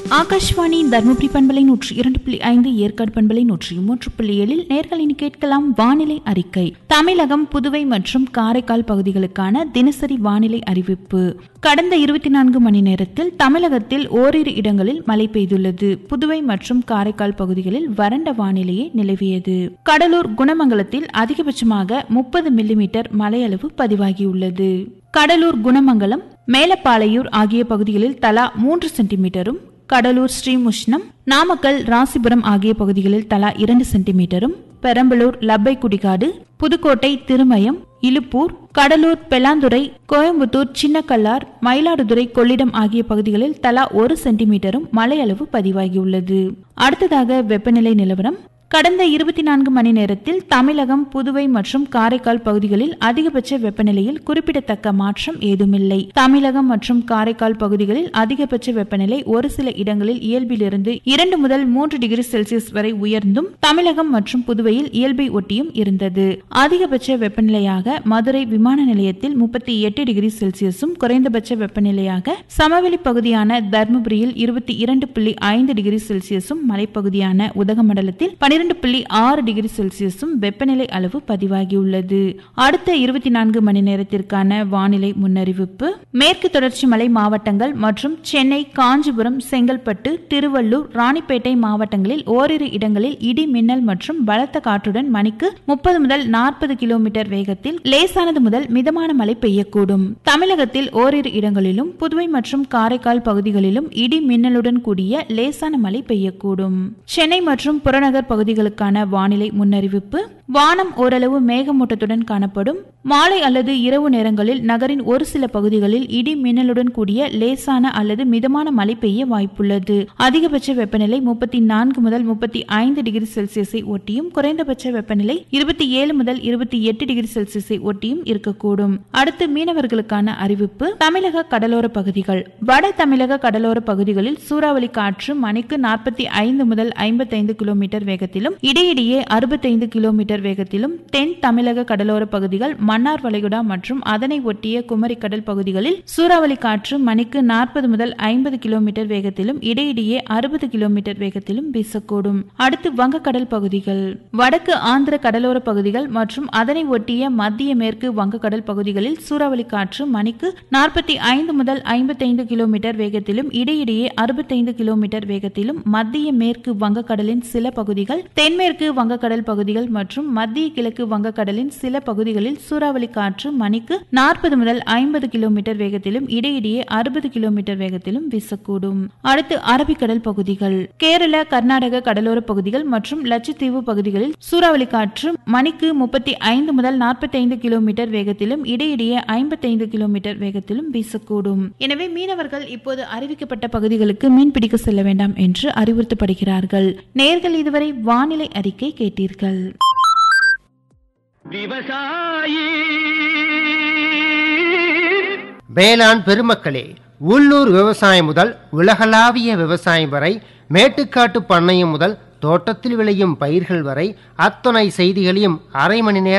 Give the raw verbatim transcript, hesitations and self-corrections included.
ஆகாஷ்வாணி தர்மபுரி பண்பலை நூற்றி இரண்டு புள்ளி ஐந்து, ஏற்காடு பண்பலை நூற்றி மூன்று புள்ளி ஏழில் நேர்களின் கேட்கலாம் வானிலை அறிக்கை. தமிழகம், புதுவை மற்றும் காரைக்கால் பகுதிகளுக்கான தினசரி வானிலை அறிவிப்பு. கடந்த இருபத்தி நான்கு மணி நேரத்தில் தமிழகத்தில் ஓரிரு இடங்களில் மழை பெய்துள்ளது. புதுவை மற்றும் காரைக்கால் பகுதிகளில் வறண்ட வானிலையே நிலவியது. கடலூர், குணமங்கலத்தில் அதிகபட்சமாக முப்பது மில்லிமீட்டர் மழையளவு பதிவாகியுள்ளது. கடலூர், குணமங்கலம், மேலப்பாளையூர் ஆகிய பகுதிகளில் தலா மூன்று சென்டிமீட்டரும், கடலூர், ஸ்ரீமுஷ்ணம், நாமக்கல், ராசிபுரம் ஆகிய பகுதிகளில் தலா இரண்டு சென்டிமீட்டரும், பெரம்பலூர், லப்பை குடிகாடு, புதுக்கோட்டை, திருமயம், இலுப்பூர், கடலூர், பெலாந்துறை, கோயம்புத்தூர், சின்னக்கல்லார், மயிலாடுதுறை, கொள்ளிடம் ஆகிய பகுதிகளில் தலா ஒரு சென்டிமீட்டரும் மழை அளவு பதிவாகியுள்ளது. அடுத்ததாக வெப்பநிலை நிலவரம். கடந்த இருபத்தி நான்கு மணி நேரத்தில் தமிழகம், புதுவை மற்றும் காரைக்கால் பகுதிகளில் அதிகபட்ச வெப்பநிலையில் குறிப்பிடத்தக்க மாற்றம் ஏதுமில்லை. தமிழகம் மற்றும் காரைக்கால் பகுதிகளில் அதிகபட்ச வெப்பநிலை ஒரு சில இடங்களில் இயல்பிலிருந்து இரண்டு முதல் மூன்று டிகிரி செல்சியஸ் வரை உயர்ந்தும், தமிழகம் மற்றும் புதுவையில் இயல்பை ஒட்டியும் இருந்தது. அதிகபட்ச வெப்பநிலையாக மதுரை விமான நிலையத்தில் முப்பத்தி எட்டு டிகிரி செல்சியஸும், குறைந்தபட்ச வெப்பநிலையாக சமவெளி பகுதியான தர்மபுரியில் இருபத்தி இரண்டு புள்ளி ஐந்து டிகிரி செல்சியஸும், மலைப்பகுதியான உதகமண்டலத்தில் பனிரெண்டு புள்ளி ஆறு டிகிரி செல்சியஸும் வெப்பநிலை அளவு பதிவாகியுள்ளது. அடுத்த இருபத்தி நான்கு மணி நேரத்திற்கான வானிலை முன்னறிவிப்பு. மேற்கு தொடர்ச்சி மலை மாவட்டங்கள் மற்றும் சென்னை, காஞ்சிபுரம், செங்கல்பட்டு, திருவள்ளூர், ராணிப்பேட்டை மாவட்டங்களில் ஓரிரு இடங்களில் இடி, மின்னல் மற்றும் பலத்த காற்றுடன் மணிக்கு முப்பது முதல் நாற்பது கிலோமீட்டர் வேகத்தில் லேசானது முதல் மிதமான மழை பெய்யக்கூடும். தமிழகத்தில் ஓரிரு இடங்களிலும், புதுவை மற்றும் காரைக்கால் பகுதிகளிலும் இடி, மின்னலுடன் கூடிய லேசான மழை பெய்யக்கூடும். சென்னை மற்றும் புறநகர் பகுதிகளுக்கான வானிலை முன்னறிவிப்பு. வானம் ஓரளவு மேகமூட்டத்துடன் காணப்படும். மாலை அல்லது இரவு நேரங்களில் நகரின் ஒரு சில பகுதிகளில் இடி, மின்னலுடன் கூடிய லேசான அல்லது மிதமான மழை பெய்ய வாய்ப்புள்ளது. அதிகபட்ச வெப்பநிலை முப்பத்தி நான்கு முதல் முப்பத்தி ஐந்து டிகிரி செல்சியஸை ஒட்டியும், குறைந்தபட்ச வெப்பநிலை இருபத்தி ஏழு முதல் இருபத்தி எட்டு டிகிரி செல்சியஸை ஒட்டியும் இருக்கக்கூடும். அடுத்து மீனவர்களுக்கான அறிவிப்பு. தமிழக கடலோர பகுதிகள். வட தமிழக கடலோர பகுதிகளில் சூறாவளி காற்று மணிக்கு நாற்பத்தி ஐந்து முதல் ஐம்பத்தைந்து கிலோமீட்டர் வேகத்திலும், இடையிடையே அறுபத்தைந்து கிலோமீட்டர் வேகத்திலும், தென் தமிழக கடலோர பகுதிகள், மன்னார் வளைகுடா மற்றும் அதனை ஒட்டிய குமரி கடல் பகுதிகளில் சூறாவளி காற்று மணிக்கு நாற்பது முதல் ஐம்பது கிலோமீட்டர் வேகத்திலும், இடையிடையே அறுபது கிலோமீட்டர் வேகத்திலும் வீசக்கூடும். அடுத்து வங்கக்கடல் பகுதிகள். வடக்கு ஆந்திர கடலோர பகுதிகள் மற்றும் அதனை ஒட்டிய மத்திய மேற்கு வங்கக்கடல் பகுதிகளில் சூறாவளி காற்று மணிக்கு நாற்பத்தி ஐந்து முதல் ஐம்பத்தைந்து கிலோமீட்டர் வேகத்திலும், இடையிடையே அறுபத்தைந்து கிலோமீட்டர் வேகத்திலும், மத்திய மேற்கு வங்கக்கடலின் சில பகுதிகள், தென்மேற்கு வங்கக்கடல் பகுதிகள் மற்றும் மத்திய கிழக்கு வங்கக்கடலின் சில பகுதிகளில் சூறாவளி காற்று மணிக்கு நாற்பது முதல் ஐம்பது கிலோமீட்டர் வேகத்திலும், இடையிடையே அறுபது கிலோமீட்டர் வேகத்திலும் வீசக்கூடும். அடுத்து அரபிக்கடல் பகுதிகள். கேரள, கர்நாடக கடலோர பகுதிகள் மற்றும் லட்சத்தீவு பகுதிகளில் சூறாவளி காற்று மணிக்கு முப்பத்தி ஐந்து முதல் நாற்பத்தைந்து கிலோமீட்டர் வேகத்திலும், இடையிடையே ஐம்பத்தைந்து கிலோமீட்டர் வேகத்திலும் வீசக்கூடும். எனவே மீனவர்கள் இப்போது அறிவிக்கப்பட்ட பகுதிகளுக்கு மீன்பிடிக்க செல்ல வேண்டாம் என்று அறிவுறுத்தப்படுகிறார்கள். நேயர்கள் இதுவரை வானிலை அறிக்கை கேட்டீர்கள். விவசாயி வேளாண் பெருமக்களே, உள்ளூர் விவசாயம் முதல் உலகளாவிய விவசாயம் வரை, மேட்டுக்காட்டு பண்ணையம் முதல் தோட்டத்தில் விளையும் பயிர்கள் வரை அத்தனை செய்திகளையும் அரை மணி நேரம்